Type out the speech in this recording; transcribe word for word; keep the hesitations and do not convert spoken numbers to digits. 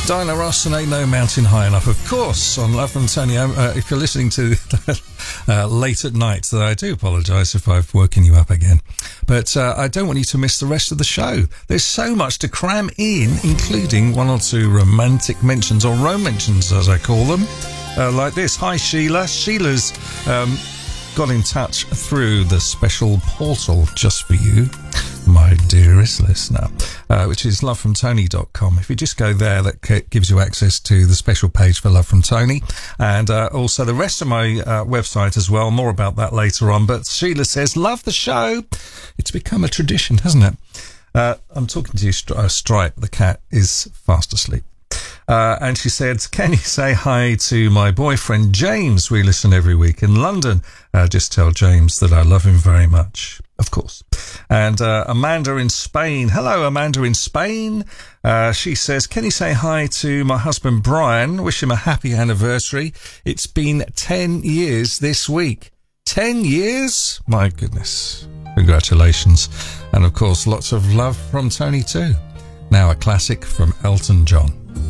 Diana Ross and Ain't No Mountain High Enough, of course, on Love from Tony. Uh, if you're listening to uh, late at night, then I do apologise if I've woken you up again. But uh, I don't want you to miss the rest of the show. There's so much to cram in, including one or two romantic mentions, or rom-mentions as I call them, uh, like this. Hi, Sheila. Sheila's um, got in touch through the special portal just for you, my dearest listener, uh, which is love from tony dot com. If you just go there, that c- gives you access to the special page for Love from Tony, and uh, also the rest of my uh, website as well. More about that later on. But Sheila says, love the show. It's become a tradition, hasn't it? Uh, I'm talking to you, Stri- uh, Stripe. The cat is fast asleep. Uh, and she said, can you say hi to my boyfriend James? We listen every week in London. Uh, just tell James that I love him very much, of course. And uh, Amanda in Spain. Hello, Amanda in Spain. Uh, she says, can you say hi to my husband Brian? Wish him a happy anniversary. It's been ten years this week. ten years? My goodness. Congratulations. And of course, lots of love from Tony too. Now a classic from Elton John.